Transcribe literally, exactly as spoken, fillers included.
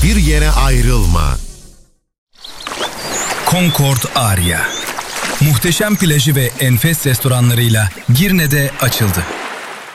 hiçbir yere ayrılma. Concord Aria. Muhteşem plajı ve enfes restoranlarıyla Girne'de açıldı.